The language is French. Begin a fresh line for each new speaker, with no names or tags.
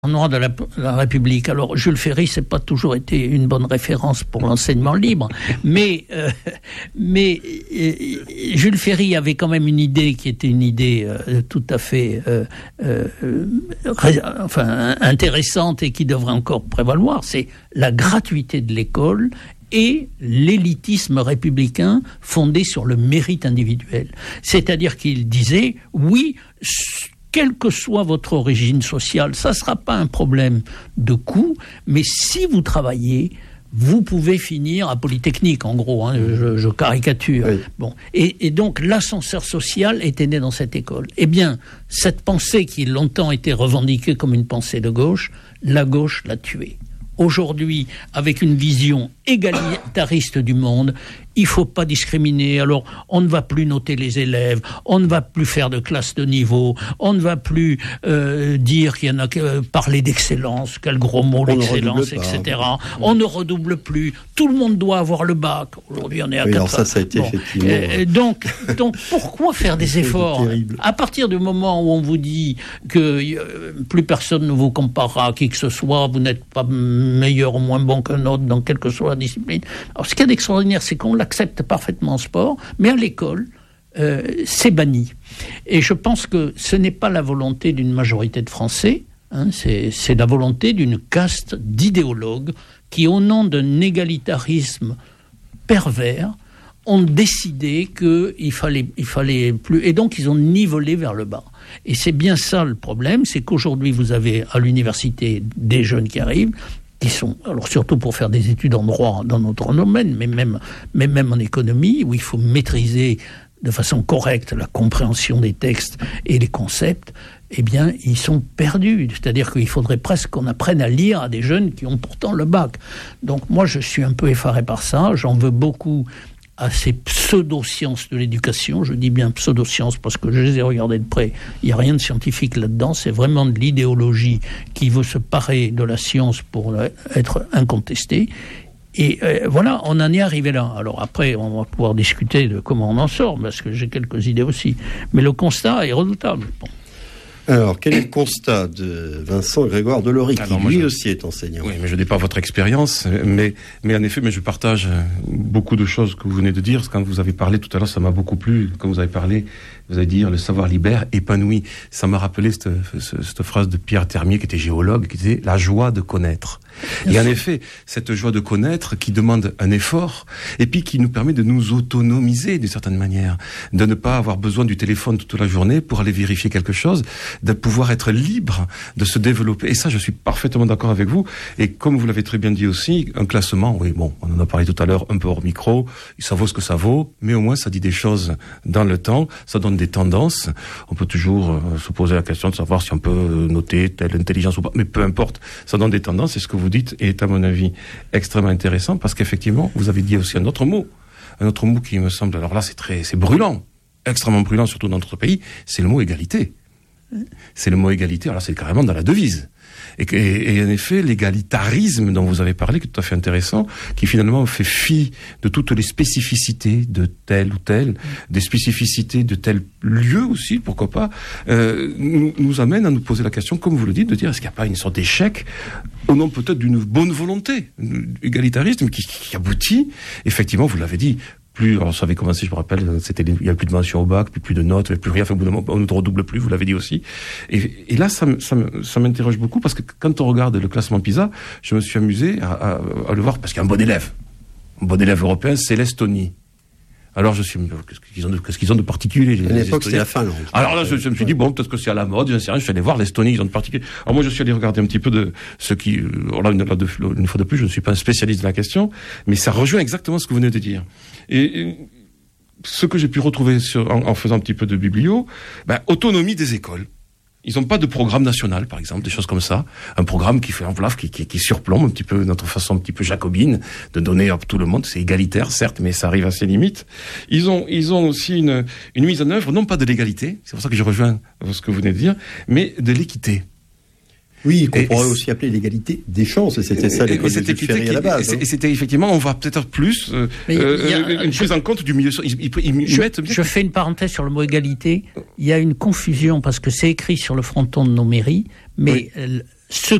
Noir de la République. Alors, Jules Ferry, c'est pas toujours été une bonne référence pour l'enseignement libre, mais Jules Ferry avait quand même une idée qui était une idée tout à fait intéressante et qui devrait encore prévaloir, c'est la gratuité de l'école et l'élitisme républicain fondé sur le mérite individuel. C'est-à-dire qu'il disait, oui, quelle que soit votre origine sociale, ça ne sera pas un problème de coût, mais si vous travaillez, vous pouvez finir à Polytechnique, en gros, hein, je caricature. Oui. Bon. Et donc, l'ascenseur social était né dans cette école. Eh bien, cette pensée qui longtemps était revendiquée comme une pensée de gauche, la gauche l'a tuée. Aujourd'hui, avec une vision égalitariste du monde, il ne faut pas discriminer. Alors, on ne va plus noter les élèves, on ne va plus faire de classe de niveau, on ne va plus dire qu'il y en a parler d'excellence, quel gros mot l'excellence, etc. On ne redouble plus. Tout le monde doit avoir le bac. Aujourd'hui, on est à 4 ans.
Alors ça a été effectivement...
Donc, pourquoi faire des efforts ? À partir du moment où on vous dit que plus personne ne vous comparera à qui que ce soit, vous n'êtes pas meilleur ou moins bon qu'un autre dans quelle que soit la discipline. Alors, ce qu'il y a d'extraordinaire, c'est qu'on l'accepte parfaitement en sport, mais à l'école, c'est banni. Et je pense que ce n'est pas la volonté d'une majorité de Français, hein, c'est la volonté d'une caste d'idéologues qui, au nom d'un égalitarisme pervers, ont décidé qu'il fallait plus... Et donc, ils ont nivelé vers le bas. Et c'est bien ça le problème, c'est qu'aujourd'hui, vous avez à l'université des jeunes qui arrivent, qui sont, alors surtout pour faire des études en droit dans notre domaine, mais même en économie, où il faut maîtriser de façon correcte la compréhension des textes et les concepts, eh bien, ils sont perdus. C'est-à-dire qu'il faudrait presque qu'on apprenne à lire à des jeunes qui ont pourtant le bac. Donc moi, je suis un peu effaré par ça. J'en veux beaucoup à ces pseudo-sciences de l'éducation. Je dis bien pseudo-sciences parce que je les ai regardées de près. Il n'y a rien de scientifique là-dedans. C'est vraiment de l'idéologie qui veut se parer de la science pour être incontestée. Et voilà, on en est arrivé là. Alors après, on va pouvoir discuter de comment on en sort, parce que j'ai quelques idées aussi. Mais le constat est redoutable. Bon.
Alors, quel est le constat de Vincent Grégoire Delory, qui lui aussi est enseignant?
Oui, mais je n'ai pas votre expérience, mais en effet, je partage beaucoup de choses que vous venez de dire. Quand vous avez parlé tout à l'heure, ça m'a beaucoup plu. Quand vous avez parlé, vous avez dit le savoir libère, épanoui. Ça m'a rappelé cette phrase de Pierre Termier, qui était géologue, qui disait la joie de connaître. Et en effet, cette joie de connaître qui demande un effort, et puis qui nous permet de nous autonomiser d'une certaine manière, de ne pas avoir besoin du téléphone toute la journée pour aller vérifier quelque chose, de pouvoir être libre, de se développer. Et ça, je suis parfaitement d'accord avec vous. Et comme vous l'avez très bien dit aussi, un classement, oui, bon, on en a parlé tout à l'heure, un peu hors micro, ça vaut ce que ça vaut, mais au moins ça dit des choses dans le temps, ça donne des tendances. On peut toujours se poser la question de savoir si on peut noter telle intelligence ou pas, mais peu importe, ça donne des tendances, et ce que vous dites est à mon avis extrêmement intéressant, parce qu'effectivement, vous avez dit aussi un autre mot qui me semble, alors là c'est brûlant, extrêmement brûlant, surtout dans notre pays, c'est le mot égalité. C'est le mot égalité, alors c'est carrément dans la devise. Et en effet, l'égalitarisme dont vous avez parlé, qui est tout à fait intéressant, qui finalement fait fi de toutes les spécificités de tel ou tel, des spécificités de tel lieu aussi, pourquoi pas, nous amène à nous poser la question, comme vous le dites, de dire est-ce qu'il n'y a pas une sorte d'échec au nom peut-être d'une bonne volonté égalitarisme qui aboutit, effectivement, vous l'avez dit, plus, alors ça avait commencé, je me rappelle, il n'y a plus de mention au bac, plus de notes, plus rien, enfin, au bout d'un moment, on ne redouble plus, vous l'avez dit aussi. Et là, ça m'interroge beaucoup, parce que quand on regarde le classement PISA, je me suis amusé à le voir, parce qu'il y a un bon élève européen, c'est l'Estonie. Alors je suis, qu'est-ce qu'ils ont de particulier?
À l'époque, c'était la Finlande.
Alors là, je me suis dit, bon, peut-être que c'est à la mode, je sais rien, je suis allé voir l'Estonie, ils ont de particulier. Alors moi, je suis allé regarder un petit peu de ce qui, là, une fois de plus, je ne suis pas un spécialiste de la question, mais ça rejoint exactement ce que vous venez de dire. Et ce que j'ai pu retrouver en faisant un petit peu de biblio, autonomie des écoles. Ils n'ont pas de programme national, par exemple, des choses comme ça. Un programme qui fait qui surplombe un petit peu notre façon un petit peu jacobine de donner à tout le monde. C'est égalitaire, certes, mais ça arrive à ses limites. Ils ont aussi une mise en œuvre, non pas de l'égalité, c'est pour ça que je rejoins ce que vous venez de dire, mais de l'équité.
Oui, qu'on pourrait aussi appeler l'égalité des chances, et c'était ça l'école de Ferry à la base.
Et c'était effectivement, on va peut-être plus une prise en compte du milieu.
Je fais une parenthèse sur le mot égalité. Il y a une confusion parce que c'est écrit sur le fronton de nos mairies, mais ce